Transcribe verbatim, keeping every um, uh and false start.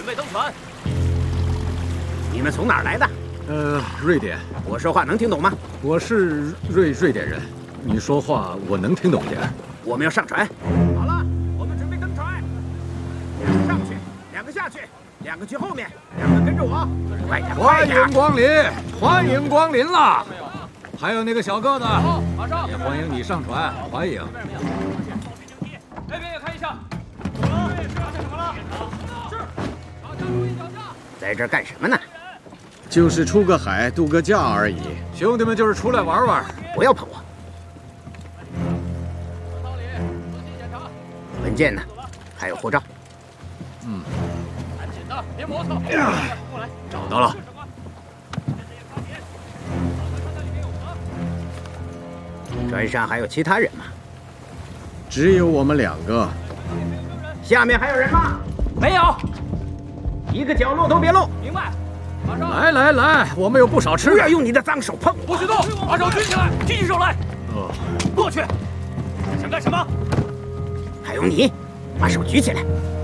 备登船。 你们从哪儿来的？ 呃，瑞典。 我说话能听懂吗？ 我是瑞瑞典人，你说话我能听懂点。 我们要上船。好了，我们准备登船。两个上去，两个下去，两个去后面，两个跟着我。快点！ 欢迎光临，欢迎光临啦！还有那个小个子， 马上也欢迎你上船，欢迎。 那边也看一下。怎么了？是。大家注意脚下。 在这儿干什么呢？ 就是出个海度个假而已。兄弟们就是出来玩玩， 不要碰我。文件呢？还有护照。 嗯。 赶紧的，别磨蹭。过来， 找到了。 船上还有其他人吗？ 只有我们两个。 下面还有人吗？ 没有。 一个角落都别漏。 明白。马上。 来来来，我们有不少吃的。 不要用你的脏手碰我。 不许动！把手举起来，举起手来。 哦。 过去。想干什么？ 还有你，把手举起来。